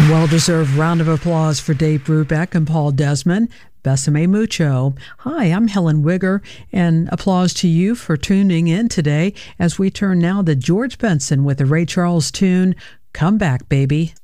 Well-deserved round of applause for Dave Brubeck and Paul Desmond. Besame mucho. Hi, I'm Helen Wigger, and applause to you for tuning in today as we turn now to George Benson with the Ray Charles tune, Come Back, Baby.